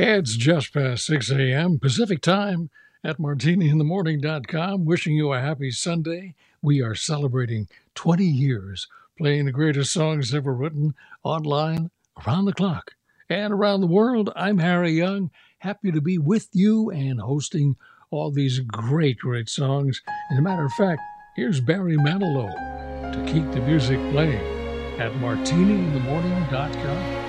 It's just past 6 a.m. Pacific time at martiniinthemorning.com. Wishing you a happy Sunday. We are celebrating 20 years playing the greatest songs ever written online, around the clock, and around the world. I'm Harry Young, happy to be with you and hosting all these great songs. As a matter of fact, here's Barry Manilow to keep the music playing at martiniinthemorning.com.